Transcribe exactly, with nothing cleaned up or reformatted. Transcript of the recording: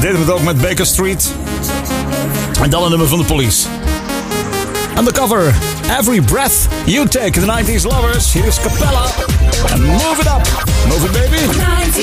deden we het ook met Baker Street. En dan een nummer van de Police. Undercover, Every Breath You Take, the nineties Lovers. Hier is Capella. And move it up. Move it, baby.